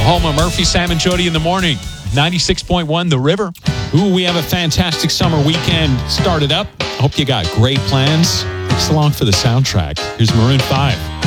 home of Murphy, Sam, and Jody in the morning. 96.1 The River. Ooh, we have a fantastic summer weekend started up. Hope you got great plans. Thanks along for the soundtrack. Here's Maroon 5.